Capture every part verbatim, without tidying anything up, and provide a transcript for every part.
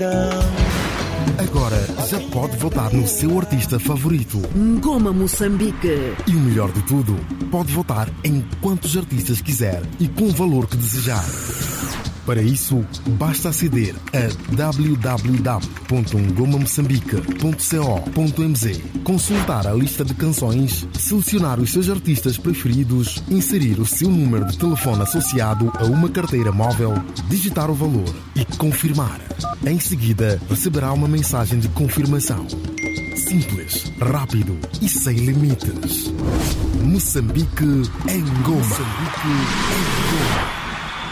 Agora já pode votar no seu artista favorito. Ngoma Moçambique. E o melhor de tudo, pode votar em quantos artistas quiser e com o valor que desejar. Para isso, basta aceder a w w w ponto ngoma moçambique ponto co ponto m z, consultar a lista de canções, selecionar os seus artistas preferidos, inserir o seu número de telefone associado a uma carteira móvel, digitar o valor e confirmar. Em seguida, receberá uma mensagem de confirmação. Simples, rápido e sem limites. Moçambique em Ngoma. Moçambique em Ngoma.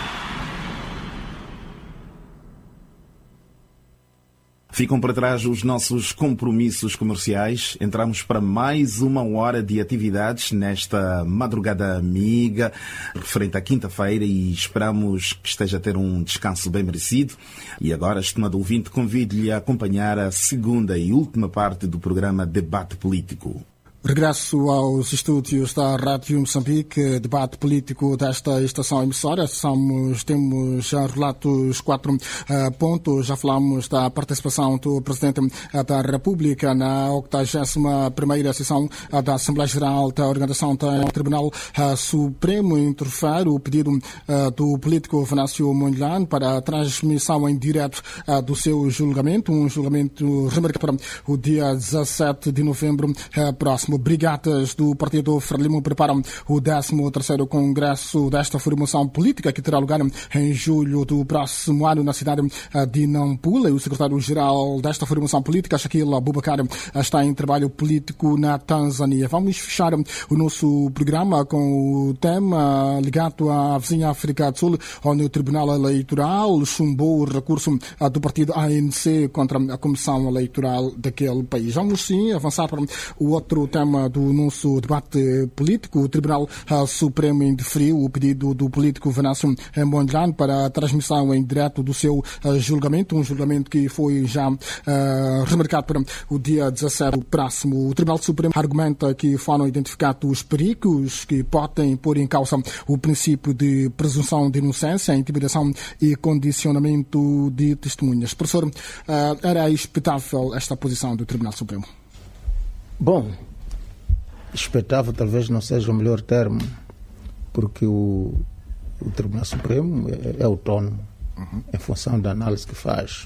Ficam para trás os nossos compromissos comerciais. Entramos para mais uma hora de atividades nesta madrugada amiga, referente à quinta-feira, e esperamos que esteja a ter um descanso bem merecido. E agora, estimado ouvinte, convido-lhe a acompanhar a segunda e última parte do programa Debate Político. Regresso aos estúdios da Rádio Moçambique, debate político desta estação emissora. Somos, temos já relatos quatro uh, pontos. Já falamos da participação do Presidente uh, da República na octagésima primeira sessão uh, da Assembleia Geral da Organização do Tribunal uh, Supremo. Interfere o pedido uh, do político Venâncio Mondlane para a transmissão em direto uh, do seu julgamento, um julgamento remarcado para o dia dezassete de novembro uh, próximo. Brigadas do Partido Frelimo preparam o décimo terceiro congresso desta formação política, que terá lugar em julho do próximo ano na cidade de Nampula. O secretário-geral desta formação política, Shaquille Abubakar, está em trabalho político na Tanzânia. Vamos fechar o nosso programa com o tema ligado à vizinha África do Sul, onde o Tribunal Eleitoral chumbou o recurso do partido A N C contra a Comissão Eleitoral daquele país. Vamos sim avançar para o outro tema do nosso debate político. O Tribunal Supremo indeferiu o pedido do político Venâncio Mondlane para a transmissão em direto do seu julgamento, um julgamento que foi já uh, remarcado para o dia dezassete próximo. O Tribunal Supremo argumenta que foram identificados perigos que podem pôr em causa o princípio de presunção de inocência, intimidação e condicionamento de testemunhas. Professor, uh, era expectável esta posição do Tribunal Supremo? Bom, expectável talvez não seja o melhor termo, porque o, o Tribunal Supremo é, é autônomo, uhum, em função da análise que faz.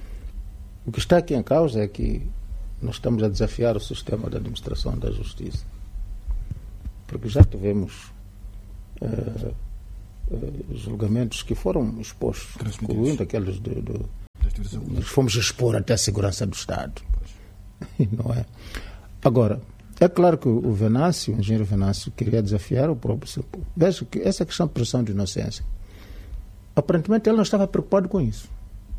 O que está aqui em causa é que nós estamos a desafiar o sistema de administração da justiça, porque já tivemos uh, uh, julgamentos que foram expostos, incluindo aqueles de, de, nós fomos expor até a segurança do Estado, não é? Agora, é claro que o Venâncio, o engenheiro Venâncio, queria desafiar o próprio Supremo. Veja que essa questão de presunção de inocência, aparentemente ele não estava preocupado com isso.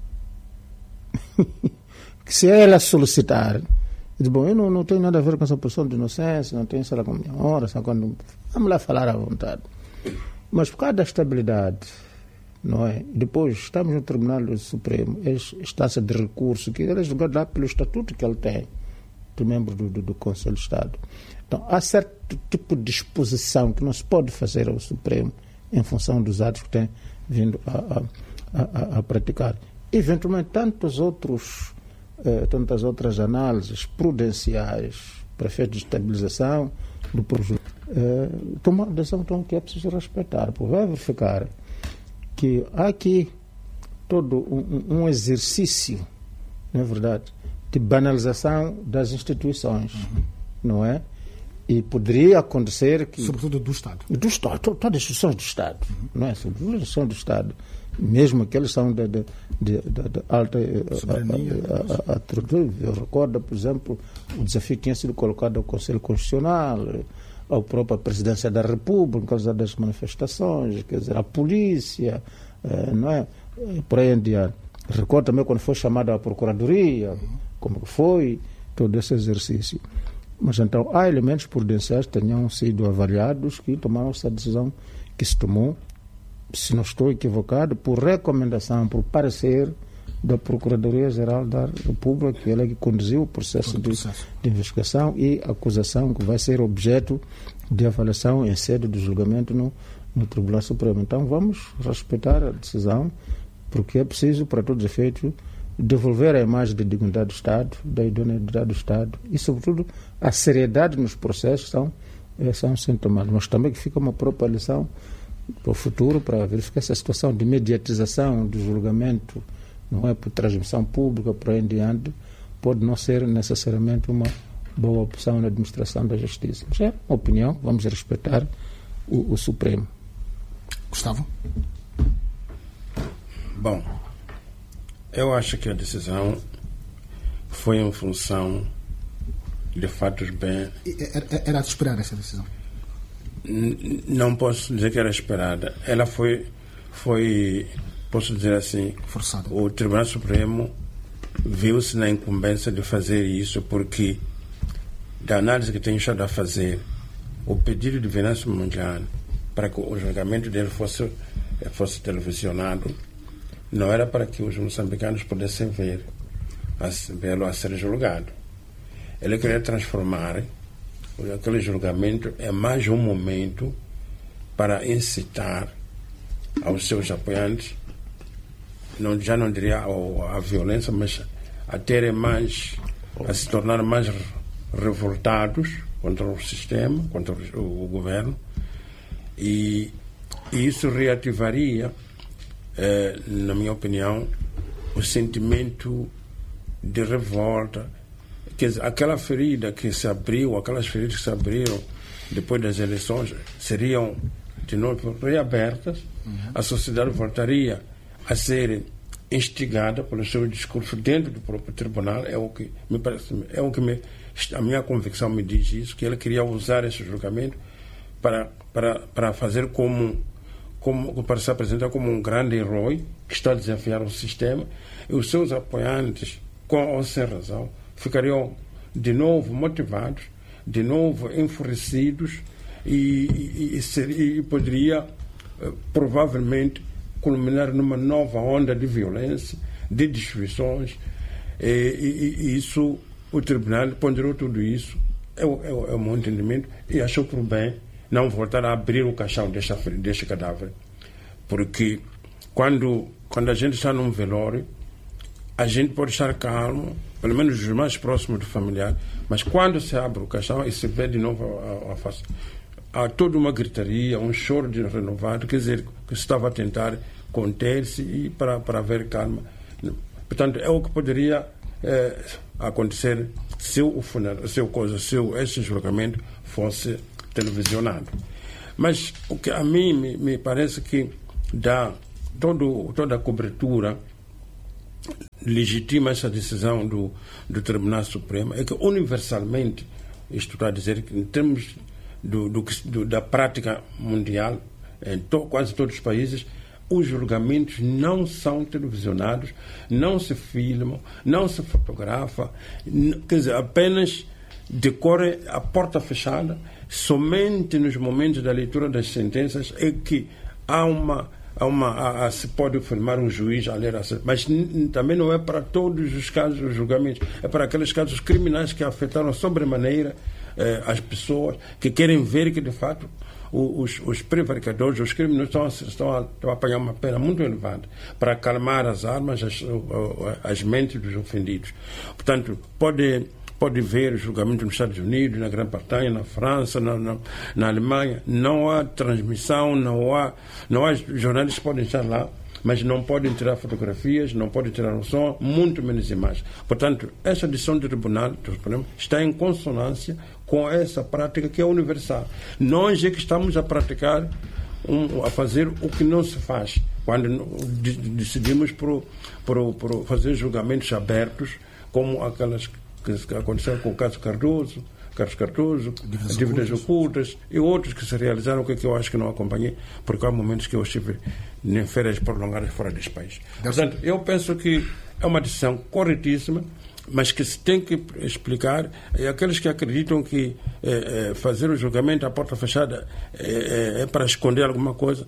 Que se ela solicitar, diz, bom, eu não, não tenho nada a ver com essa presunção de inocência, não tenho, sei lá, com a minha hora, só quando, vamos lá falar à vontade. Mas por causa da estabilidade, não é? Depois estamos no Tribunal Supremo, instância de recurso, que ele é julgado lá pelo estatuto que ele tem, de membro do, do, do Conselho de Estado. Então, há certo tipo de disposição que não se pode fazer ao Supremo em função dos atos que tem vindo a, a, a, a praticar. Eventualmente, tantos outros, eh, tantas outras análises prudenciais para efeitos de estabilização do projeto, eh, tomar uma decisão então, que é preciso respeitar, porque vai verificar que há aqui todo um, um exercício, não é verdade, de banalização das instituições, uhum, não é? E poderia acontecer que... Sobretudo do Estado. Do Estado, todas as instituições do Estado, uhum, não é? Sobretudo as instituições do Estado, mesmo aqueles são de, de, de, de, de alta... soberania. A, a, a, a, eu recordo, por exemplo, o desafio que tinha sido colocado ao Conselho Constitucional, à própria Presidência da República, por causa das manifestações, quer dizer, a polícia, não é? Por aí em diante. Recordo também quando foi chamada a Procuradoria, como foi todo esse exercício. Mas então há elementos prudenciais que tenham sido avaliados que tomaram essa decisão que se tomou, se não estou equivocado, por recomendação, por parecer da Procuradoria-Geral da República, que ela é que conduziu o processo, o processo. De, de investigação e acusação que vai ser objeto de avaliação em sede do julgamento no, no Tribunal Supremo. Então vamos respeitar a decisão, porque é preciso, para todos os efeitos, devolver a imagem de dignidade do Estado, da idoneidade do Estado e, sobretudo, a seriedade nos processos são, são sintomáticos. Mas também que fica uma própria lição para o futuro, para verificar essa situação de mediatização do julgamento, não é, por transmissão pública, por aí em diante, pode não ser necessariamente uma boa opção na administração da justiça. Mas é uma opinião, vamos respeitar o, o Supremo. Gustavo? Bom, eu acho que a decisão foi em função de fatos bem... Era, era de esperar essa decisão? N- não posso dizer que era esperada. Ela foi, foi posso dizer assim, forçada. O Tribunal Supremo viu-se na incumbência de fazer isso porque, da análise que tenho estado a fazer, o pedido de Venâncio Mondlane para que o julgamento dele fosse, fosse televisionado não era para que os moçambicanos pudessem ver, vê-lo a ser julgado. Ele queria transformar aquele julgamento em mais um momento para incitar aos seus apoiantes, não, já não diria a, a violência, mas a terem mais, a se tornar mais revoltados contra o sistema, contra o, o governo, e, e isso reativaria, eh, na minha opinião, o sentimento de revolta, que aquela ferida que se abriu, aquelas feridas que se abriram depois das eleições seriam de novo reabertas, uhum. A sociedade voltaria a ser instigada pelo seu discurso dentro do próprio tribunal. É o que me parece, é o que me, a minha convicção me diz isso, que ele queria usar esse julgamento para para para fazer como como para se apresentar como um grande herói que está a desafiar o sistema, e os seus apoiantes, com ou sem razão, ficariam de novo motivados, de novo enfurecidos, e, e, e, seria, e poderia eh, provavelmente culminar numa nova onda de violência, de destruições, e, e, e isso, o tribunal ponderou tudo isso, é o, é, o, é o meu entendimento, e achou por bem não voltar a abrir o caixão deste, deste cadáver, porque quando, quando a gente está num velório, a gente pode estar calmo, pelo menos os mais próximos do familiar, mas quando se abre o caixão e se vê de novo a, a face, há toda uma gritaria, um choro de renovado, quer dizer, que se estava a tentar conter-se e para, para haver calma. Portanto, é o que poderia é, acontecer se o funeral, se o coisa, se esse julgamento fosse televisionado. Mas o que a mim me, me parece que dá todo, toda a cobertura legitima essa decisão do, do Tribunal Supremo é que universalmente, isto está a dizer que em termos do, do, do, da prática mundial, em to, quase todos os países, os julgamentos não são televisionados, não se filmam, não se fotografa, quer dizer, apenas decorre a porta fechada. Somente nos momentos da leitura das sentenças é que há uma Há uma, há, há, se pode filmar um juiz a ler, a, mas n, também não é para todos os casos, os julgamentos, é para aqueles casos criminais que afetaram sobremaneira eh, as pessoas, que querem ver que de fato os, os prevaricadores, os criminosos estão, estão, a, estão a apanhar uma pena muito elevada para acalmar as almas, as, as mentes dos ofendidos. Portanto, pode... Pode ver julgamento nos Estados Unidos, na Grã-Bretanha, na França, na, na, na Alemanha. Não há transmissão, não há, não há jornalistas que podem estar lá, mas não podem tirar fotografias, não podem tirar o som, muito menos imagens. Portanto, essa decisão do Tribunal está em consonância com essa prática que é universal. Nós é que estamos a praticar, um, a fazer o que não se faz, quando decidimos por, por, por fazer julgamentos abertos, como aquelas que aconteceram com o caso Cardoso, Carlos Cardoso, dívidas, dívidas ocultas e outros que se realizaram, que eu acho que não acompanhei, porque há momentos que eu estive em férias prolongadas fora deste país. Portanto, eu penso que é uma decisão corretíssima, mas que se tem que explicar, e aqueles que acreditam que é, é, fazer o julgamento à porta fechada é, é, é para esconder alguma coisa,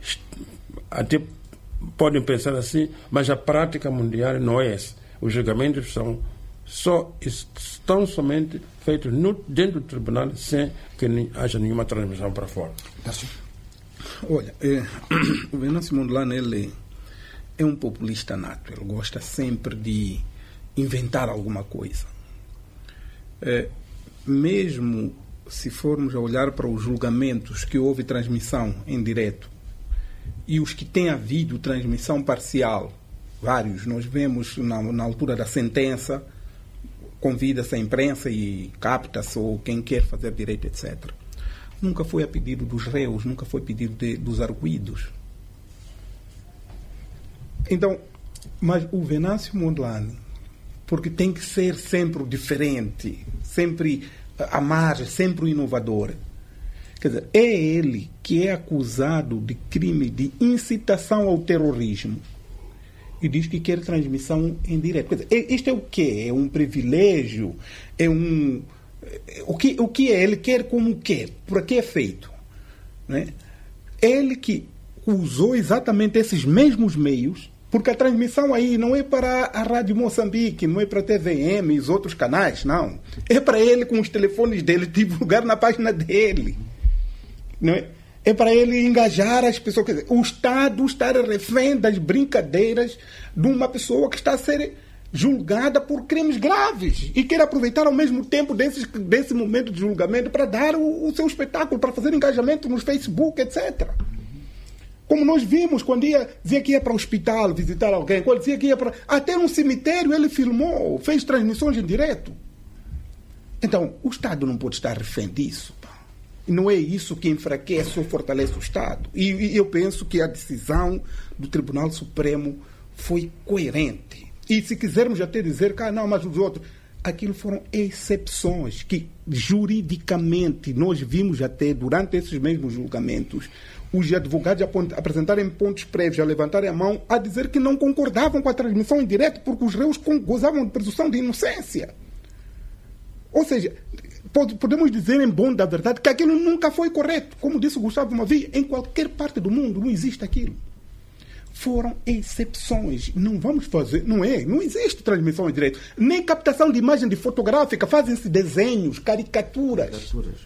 até podem pensar assim, mas a prática mundial não é essa. Os julgamentos são só estão somente feitos no, dentro do tribunal, sem que nem, haja nenhuma transmissão para fora. Olha, é, o Venâncio Mondlane, ele é um populista nato. Ele gosta sempre de inventar alguma coisa. É, mesmo se formos a olhar para os julgamentos que houve transmissão em direto e os que têm havido transmissão parcial, vários, nós vemos na, na altura da sentença, convida-se a imprensa e capta-se ou quem quer fazer direito, etcétera. Nunca foi a pedido dos réus, nunca foi pedido de, dos arguidos. Então, mas o Venâncio Mondlane, porque tem que ser sempre o diferente, sempre a margem, sempre o inovador. Quer dizer, é ele que é acusado de crime de incitação ao terrorismo e diz que quer transmissão em direto. Quer dizer, isto é o quê? É um privilégio? É um... O que, o que é? Ele quer como quer? Por que é feito? Né? Ele que usou exatamente esses mesmos meios, porque a transmissão aí não é para a Rádio Moçambique, não é para a T V M e os outros canais, não. É para ele com os telefones dele, divulgar na página dele. Não é? É para ele engajar as pessoas. Quer dizer, o Estado estar refém das brincadeiras de uma pessoa que está a ser julgada por crimes graves e quer aproveitar ao mesmo tempo desse, desse momento de julgamento para dar o, o seu espetáculo, para fazer engajamento nos Facebook, etcétera. Como nós vimos, quando ia, dizia que ia para o hospital visitar alguém, quando dizia que ia para... Até no cemitério ele filmou, fez transmissões em direto. Então, o Estado não pode estar refém disso. Pá. E não é isso que enfraquece ou fortalece o Estado. E, e eu penso que a decisão do Tribunal Supremo foi coerente. E se quisermos até dizer que, ah, não, mas os outros... Aquilo foram exceções que, juridicamente, nós vimos até durante esses mesmos julgamentos, os advogados apresentarem pontos prévios, a levantarem a mão, a dizer que não concordavam com a transmissão em direto porque os réus gozavam de presunção de inocência. Ou seja, podemos dizer em bom da verdade que aquilo nunca foi correto. Como disse o Gustavo Mavi, em qualquer parte do mundo não existe aquilo. Foram exceções. Não vamos fazer, não é? Não existe transmissão em direto. Nem captação de imagem de fotográfica, fazem-se desenhos, caricaturas. caricaturas.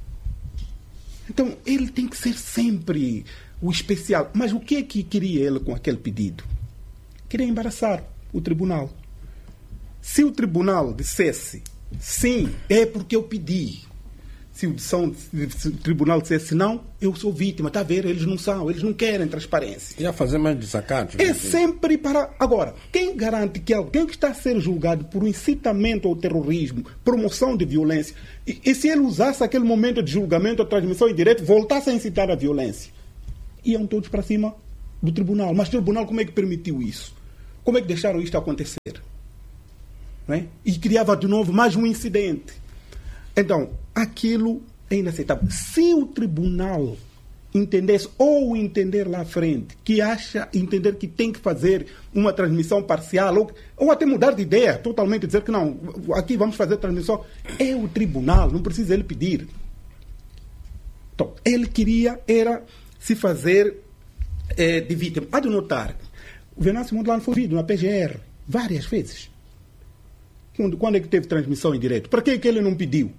Então, ele tem que ser sempre o especial. Mas o que é que queria ele com aquele pedido? Queria embaraçar o tribunal. Se o tribunal dissesse, sim, é porque eu pedi. Se o, são, se o tribunal dissesse não, eu sou vítima. Está a ver? Eles não são, eles não querem transparência. Ia fazer mais desacatos. É sempre para... Agora, quem garante que alguém que está a ser julgado por incitamento ao terrorismo, promoção de violência, e, e se ele usasse aquele momento de julgamento, a transmissão em direto, voltasse a incitar a violência, iam todos para cima do tribunal. Mas o tribunal como é que permitiu isso? Como é que deixaram isto acontecer? Não é? E criava de novo mais um incidente. Então, aquilo é inaceitável. Se o tribunal entendesse, ou entender lá à frente, que acha, entender que tem que fazer uma transmissão parcial, ou, ou até mudar de ideia, totalmente dizer que não, aqui vamos fazer transmissão, é o tribunal, não precisa ele pedir. Então, ele queria era se fazer é, de vítima. Há de notar, o Venâncio Mondlane foi ouvido na P G R várias vezes. Quando, quando é que teve transmissão em direto? Para que, que ele não pediu?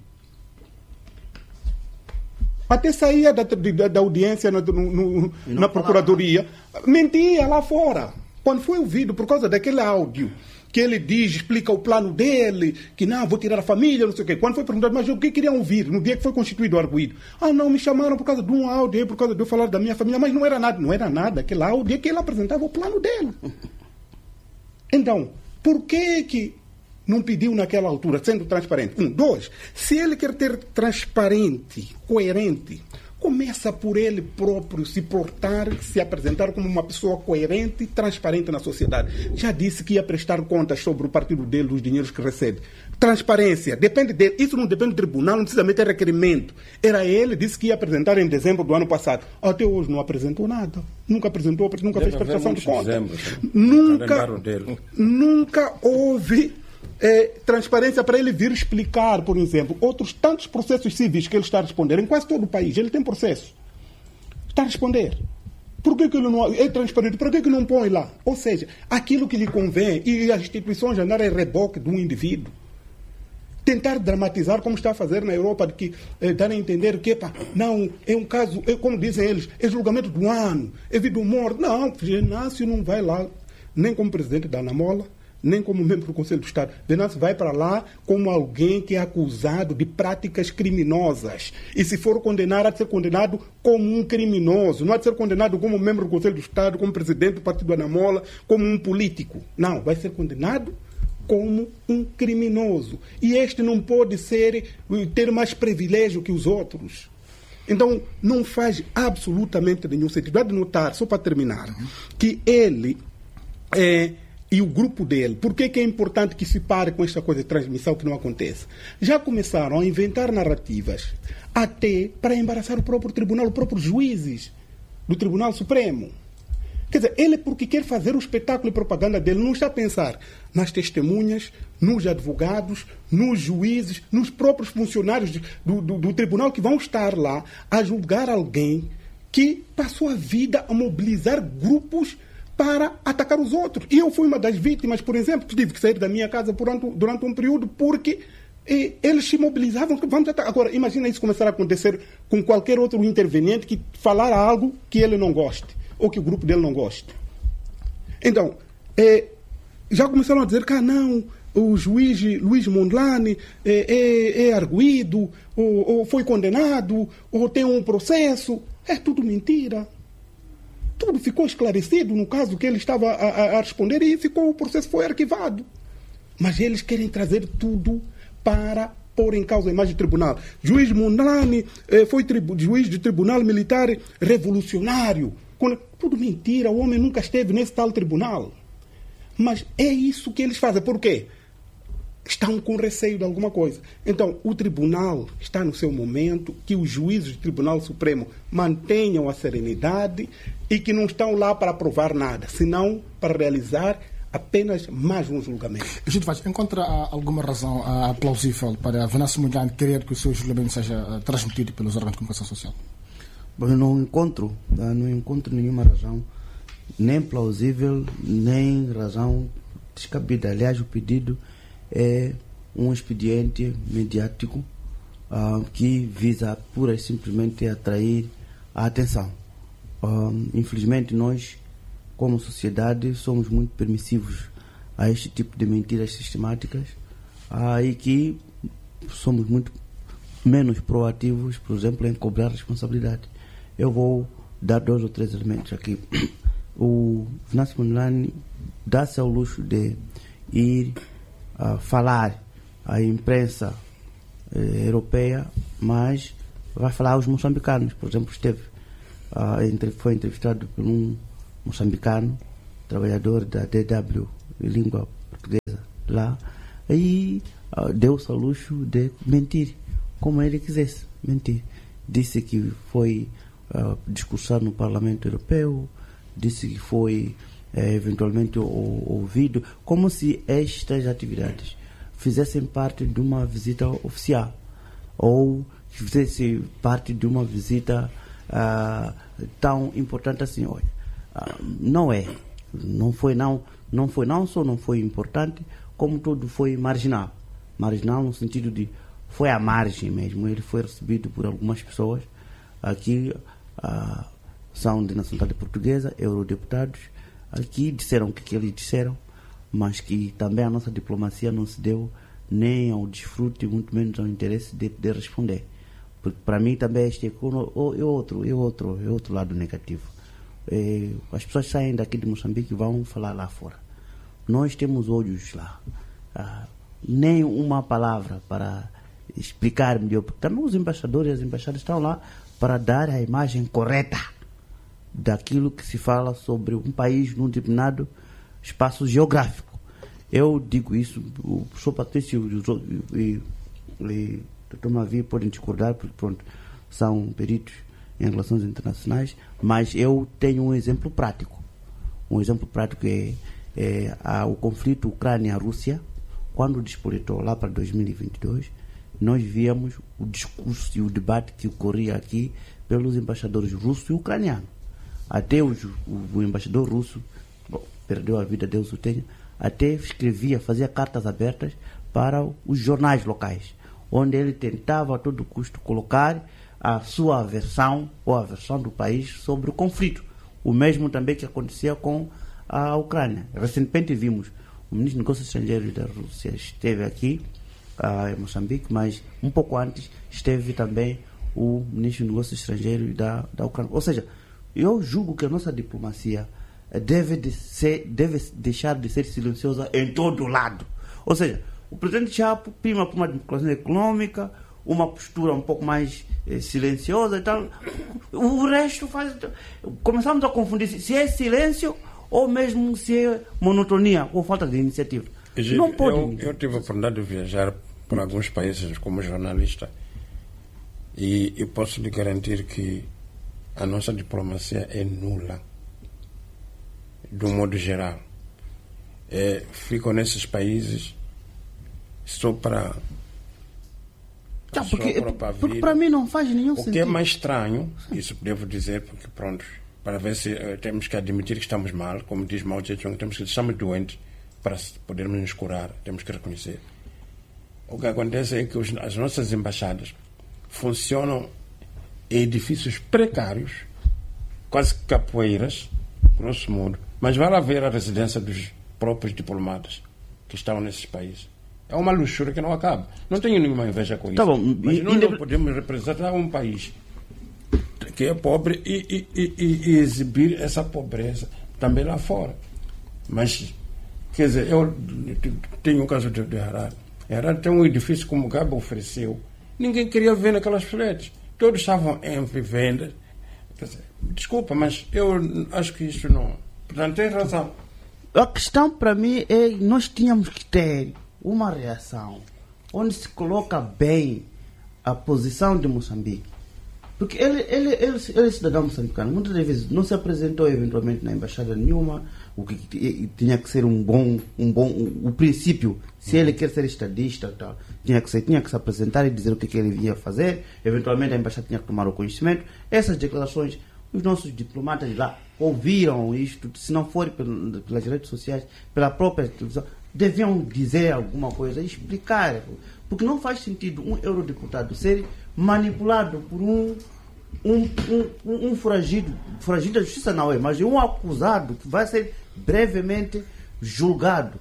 Até saía da, da, da audiência no, no, na Procuradoria, mentia lá fora. Quando foi ouvido, por causa daquele áudio, que ele diz, explica o plano dele, que não, vou tirar a família, não sei o quê. Quando foi perguntado, mas o que queriam ouvir? No dia que foi constituído o arguido. Ah, não, me chamaram por causa de um áudio, por causa de eu falar da minha família, mas não era nada. Não era nada. Aquele áudio é que ele apresentava o plano dele. Então, por que que não pediu naquela altura, sendo transparente? Um. Dois, se ele quer ter transparente, coerente, começa por ele próprio se portar, se apresentar como uma pessoa coerente e transparente na sociedade. Já disse que ia prestar contas sobre o partido dele, dos dinheiros que recebe. Transparência, depende dele. Isso não depende do tribunal, não precisa meter requerimento. Era ele, disse que ia apresentar em dezembro do ano passado. Até hoje não apresentou nada. Nunca apresentou, nunca Deve fez prestação de contas. Dezembro, nunca, nunca houve... É, transparência para ele vir explicar, por exemplo, outros tantos processos civis que ele está a responder. Em quase todo o país ele tem processo. Está a responder. Por que, que ele não é transparente? Por que, que não põe lá? Ou seja, aquilo que lhe convém e as instituições andarem a reboque de um indivíduo. Tentar dramatizar como está a fazer na Europa, de que eh, dar a entender que epa, não, é um caso, é, como dizem eles, é julgamento do ano, é vida ou morte. Não, Venâncio não vai lá nem como presidente da Anamola, nem como membro do Conselho do Estado. Venâncio vai para lá como alguém que é acusado de práticas criminosas. E se for condenado, há de ser condenado como um criminoso. Não há de ser condenado como membro do Conselho do Estado, como presidente do Partido Anamola, como um político. Não, vai ser condenado como um criminoso. E este não pode ser, ter mais privilégio que os outros. Então, não faz absolutamente nenhum sentido. Há de notar, só para terminar, que ele é, e o grupo dele, por que é importante que se pare com esta coisa de transmissão que não acontece? Já começaram a inventar narrativas até para embaraçar o próprio tribunal, os próprios juízes do Tribunal Supremo. Quer dizer, ele, porque quer fazer o espetáculo e propaganda dele, não está a pensar nas testemunhas, nos advogados, nos juízes, nos próprios funcionários do, do, do tribunal que vão estar lá a julgar alguém que passou a vida a mobilizar grupos para atacar os outros. E eu fui uma das vítimas, por exemplo, que tive que sair da minha casa durante, durante um período porque e, eles se mobilizavam. Vamos atacar. Agora, imagina isso começar a acontecer com qualquer outro interveniente que falar algo que ele não goste ou que o grupo dele não goste. Então, é, já começaram a dizer que ah, não, o juiz Luiz Mondlane é, é, é arguido, ou, ou foi condenado, ou tem um processo. É tudo mentira. Tudo ficou esclarecido no caso que ele estava a, a responder e ficou, o processo foi arquivado. Mas eles querem trazer tudo para pôr em causa a imagem do tribunal. Juiz Mondlane eh, foi tribu, juiz de tribunal militar revolucionário. Quando, tudo mentira, o homem nunca esteve nesse tal tribunal. Mas é isso que eles fazem. Por quê? Estão com receio de alguma coisa. Então, o tribunal está no seu momento, que os juízes do Tribunal Supremo mantenham a serenidade e que não estão lá para provar nada, senão para realizar apenas mais um julgamento. A gente faz, encontra alguma razão uh, plausível para Venâncio Mondlane querer que o seu julgamento seja uh, transmitido pelos órgãos de comunicação social? Bom, eu não encontro, não encontro nenhuma razão, nem plausível, nem razão descabida. Aliás, o pedido é um expediente mediático uh, que visa pura e simplesmente atrair a atenção. Uh, infelizmente, nós, como sociedade, somos muito permissivos a este tipo de mentiras sistemáticas uh, e que somos muito menos proativos, por exemplo, em cobrar responsabilidade. Eu vou dar dois ou três elementos aqui. O Venâncio Mondlane dá-se ao luxo de ir a falar à imprensa eh, europeia, mas vai falar aos moçambicanos. Por exemplo, esteve, uh, entre, foi entrevistado por um moçambicano, trabalhador da D W de língua portuguesa lá, e uh, deu-se ao luxo de mentir, como ele quisesse mentir. Disse que foi uh, discursar no Parlamento Europeu, disse que foi É, eventualmente ou, ouvido, como se estas atividades fizessem parte de uma visita oficial ou fizessem parte de uma visita uh, tão importante assim. Olha, uh, não é, não foi não, não foi não só não foi importante, como tudo foi marginal, marginal no sentido de foi à margem mesmo. Ele foi recebido por algumas pessoas aqui, uh, são de nacionalidade portuguesa, eurodeputados. Aqui disseram o que eles disseram, mas que também a nossa diplomacia não se deu nem ao desfrute, muito menos ao interesse de, de responder. Porque para mim também este é outro, é outro, é outro lado negativo. É, as pessoas saem daqui de Moçambique e vão falar lá fora. Nós temos olhos lá. Ah, nem uma palavra para explicar melhor, porque também os embaixadores e as embaixadas estão lá para dar a imagem correta daquilo que se fala sobre um país num determinado espaço geográfico. Eu digo isso, o professor Patrício e o doutor Mavi podem discordar, porque pronto, são peritos em relações internacionais, mas eu tenho um exemplo prático. Um exemplo prático é, é a, o conflito Ucrânia-Rússia. Quando despoletou lá para dois mil e vinte e dois, nós víamos o discurso e o debate que ocorria aqui pelos embaixadores russos e ucranianos. Até o, o, o embaixador russo, bom, perdeu a vida, Deus o tenha, até escrevia, fazia cartas abertas para os jornais locais, onde ele tentava a todo custo colocar a sua versão ou a versão do país sobre o conflito. O mesmo também que acontecia com à Ucrânia. Recentemente vimos o ministro dos Negócios Estrangeiros da Rússia esteve aqui uh, em Moçambique, mas um pouco antes esteve também o ministro dos Negócios Estrangeiros da, da Ucrânia. Ou seja, eu julgo que a nossa diplomacia deve, de ser, deve deixar de ser silenciosa em todo lado. Ou seja, o presidente Chapo prima por uma democracia econômica, uma postura um pouco mais eh, silenciosa e tal. O resto faz... Começamos a confundir se é silêncio ou mesmo se é monotonia ou falta de iniciativa. Gente, não pode... Eu, eu tive a oportunidade de viajar por alguns países como jornalista e eu posso lhe garantir que a nossa diplomacia é nula, de um modo geral. É, ficam nesses países só para... Tá, porque porque para mim não faz nenhum o sentido. O que é mais estranho, isso devo dizer, porque pronto, para ver se uh, temos que admitir que estamos mal, como diz Mao Tse-tung, temos que estamos doentes para podermos nos curar, temos que reconhecer. O que acontece é que os, as nossas embaixadas funcionam em edifícios precários, quase capoeiras, grosso modo, mas vai lá ver a residência dos próprios diplomatas que estão nesses países. É uma luxúria que não acaba. Não tenho nenhuma inveja com isso. Tá bom. Mas e, nós e... não podemos representar um país que é pobre e, e, e, e exibir essa pobreza também lá fora. Mas, quer dizer, eu tenho o caso de, de Harare. Harare tem um edifício que o Mugabe ofereceu. Ninguém queria ver naquelas fletes. Todos estavam em vivenda. Quer dizer, desculpa, mas eu acho que isso não... Portanto, tem razão. A questão para mim é nós tínhamos que ter uma reação onde se coloca bem a posição de Moçambique. Porque ele, ele, ele, ele é cidadão moçambicano, muitas vezes não se apresentou eventualmente na embaixada nenhuma, o que tinha que ser um bom, um bom o, o princípio, se ele quer ser estadista, tal, tinha, que ser, tinha que se apresentar e dizer o que, que ele ia fazer, eventualmente a embaixada tinha que tomar o conhecimento. Essas declarações, os nossos diplomatas lá ouviram isto, se não for pelas redes sociais, pela própria televisão, deviam dizer alguma coisa, explicar, porque não faz sentido um eurodeputado ser manipulado por um um, um, um foragido, foragido da justiça não é, mas um acusado que vai ser brevemente julgado.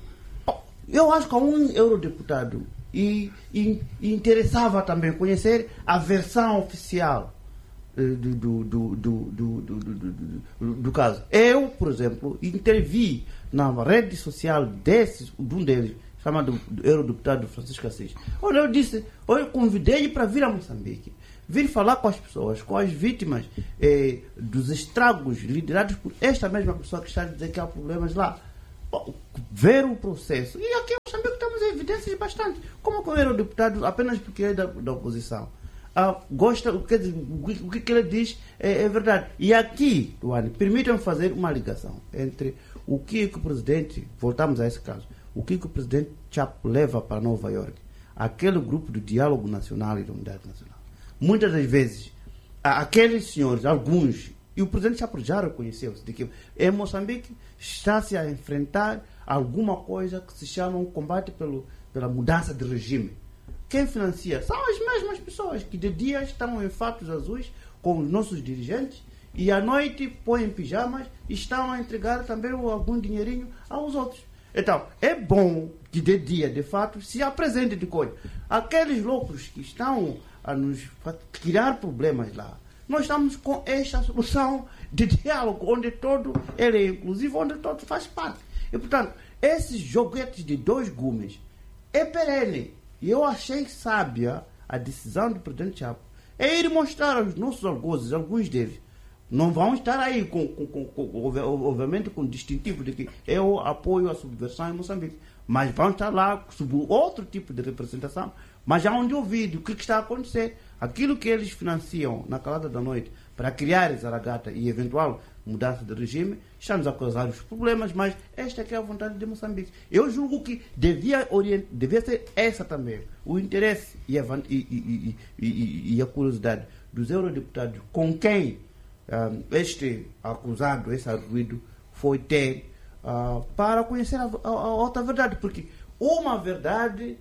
Eu acho que a um eurodeputado e, e, e interessava também conhecer a versão oficial do, do, do, do, do, do, do, do, do caso. Eu, por exemplo, intervi na rede social desses, de um deles, chamado eurodeputado Francisco Assis. Olha, eu disse, eu convidei-lhe para vir a Moçambique, vir falar com as pessoas, com as vítimas eh, dos estragos liderados por esta mesma pessoa que está a dizer que há problemas lá. Bom, ver o processo. E aqui em Moçambique temos evidências bastante. Como que o eurodeputado, apenas porque é da, da oposição, ah, gosta, quer dizer, o que, que ele diz é, é verdade. E aqui, Luane, permitam-me fazer uma ligação entre o que, que o presidente, voltamos a esse caso, o que, que o presidente Chapo leva para Nova York, aquele grupo de diálogo nacional e de unidade nacional. Muitas das vezes, aqueles senhores, alguns, e o presidente Chapo já reconheceu-se, de que em Moçambique está-se a enfrentar alguma coisa que se chama um combate pelo, pela mudança de regime. Quem financia são as mesmas pessoas que de dia estão em fatos azuis com os nossos dirigentes e à noite põem pijamas e estão a entregar também algum dinheirinho aos outros. Então, é bom que de dia, de fato, se apresente de coisa. Aqueles loucos que estão a nos criar problemas lá, nós estamos com esta solução de diálogo, onde todo ele é inclusive, onde todo faz parte. E, portanto, esses joguetes de dois gumes é perene. E eu achei sábia a decisão do presidente Chapo é ir mostrar aos nossos algozes, alguns deles, não vão estar aí, com, com, com, com, obviamente, com o distintivo de que eu apoio a subversão em Moçambique, mas vão estar lá sob outro tipo de representação, mas já onde ouvir o que, que está a acontecer. Aquilo que eles financiam na calada da noite para criar Zaragata e eventual mudança de regime, estamos a causar os problemas, mas esta é a vontade de Moçambique. Eu julgo que devia, orient... devia ser essa também, o interesse e a, e, e, e, e, e a curiosidade dos eurodeputados com quem uh, este acusado, esse arguido, foi ter uh, para conhecer a, a, a outra verdade, porque uma verdade,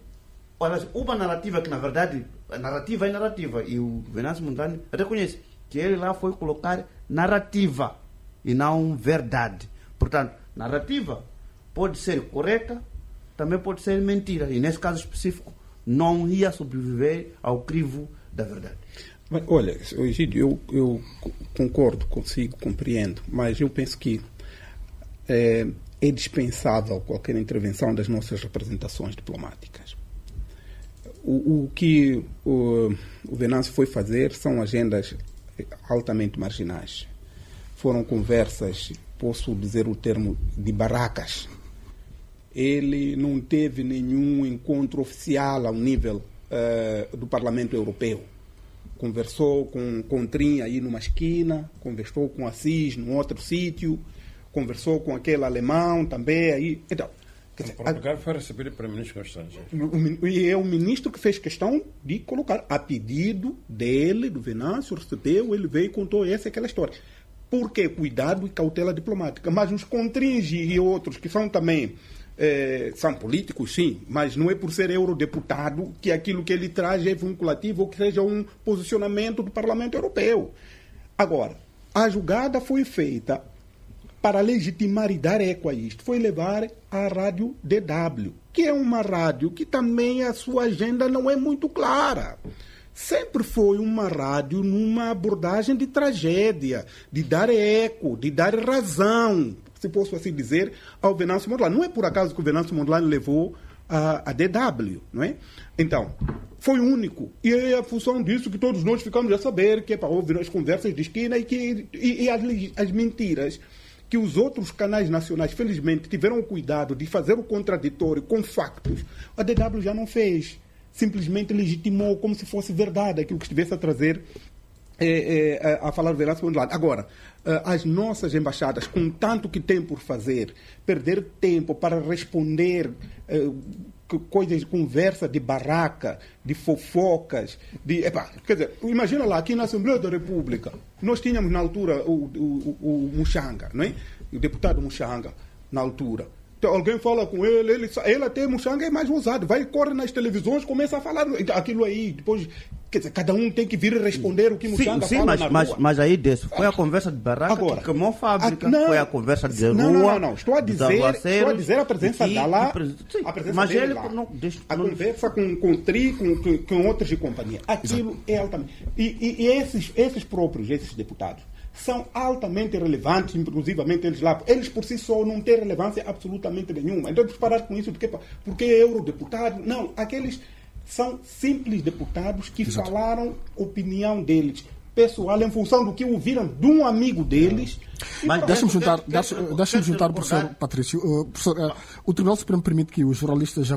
uma narrativa que na verdade, a narrativa é narrativa, e o Venâncio Mondlane reconhece que ele lá foi colocar narrativa e não verdade. Portanto, narrativa pode ser correta, também pode ser mentira. E nesse caso específico, não ia sobreviver ao crivo da verdade. Mas, olha, Egídio, eu, eu concordo consigo, compreendo, mas eu penso que é, é dispensável qualquer intervenção das nossas representações diplomáticas. O, o que o, o Venâncio foi fazer são agendas altamente marginais. Foram conversas, posso dizer o termo, de barracas. Ele não teve nenhum encontro oficial ao nível uh, do Parlamento Europeu. Conversou com Contrim aí numa esquina, conversou com Assis num outro sítio, conversou com aquele alemão também aí. Então, quer dizer, Portugal foi recebido pelo ministro dos Estrangeiros. E é o ministro que fez questão de colocar, a pedido dele, do Venâncio, recebeu, ele veio e contou essa e aquela história. Por quê? Cuidado e cautela diplomática. Mas os Contringe e outros que são também, eh, são políticos, sim, mas não é por ser eurodeputado que aquilo que ele traz é vinculativo ou que seja um posicionamento do Parlamento Europeu. Agora, a julgada foi feita para legitimar e dar eco a isto. Foi levar a rádio D W, que é uma rádio que também a sua agenda não é muito clara. Sempre foi uma rádio numa abordagem de tragédia, de dar eco, de dar razão, se posso assim dizer, ao Venâncio Mondlane. Não é por acaso que o Venâncio Mondlane levou a, a D W, não é? Então, foi único. E é a função disso que todos nós ficamos a saber, que é para ouvir as conversas de esquina e, que, e, e as, as mentiras que os outros canais nacionais, felizmente, tiveram o cuidado de fazer o contraditório com factos. A D W já não fez. Simplesmente legitimou como se fosse verdade aquilo que estivesse a trazer, é, é, a falar o Venâncio Mondlane. Agora, as nossas embaixadas, com tanto que têm por fazer, perder tempo para responder é, coisas de conversa de barraca, de fofocas, de... Epa, quer dizer, imagina lá, aqui na Assembleia da República, nós tínhamos na altura o, o, o, o Muxanga, não é? O deputado Muxanga, na altura. Então, alguém fala com ele, ele, ele até Muxanga é mais ousado, vai, corre nas televisões, começa a falar aquilo aí, depois, quer dizer, cada um tem que vir responder o que Muxanga sim, sim, fala mas, na mas, rua. mas aí desse, foi a conversa de barraca Agora, que queimou a fábrica, a, não, foi a conversa de não, rua, não, não, estou a dizer, estou a dizer a presença que, dela, que, sim, a presença mas dele ele lá, não, deixa, a não, conversa com, com o Tri, com, com, com outros de companhia, aquilo Exato. É altamente, e, e, e esses, esses próprios, esses deputados, são altamente relevantes, inclusivamente eles lá. Eles por si só não têm relevância absolutamente nenhuma. Então, vamos parar com isso, porque, porque é eurodeputado. Não, aqueles são simples deputados que Exato. Falaram a opinião deles, pessoal, em função do que ouviram de um amigo deles. Mas deixa-me juntar, deixa, deixa juntar o professor Patrício. Uh, professor, uh, o Tribunal Supremo permite que os jornalistas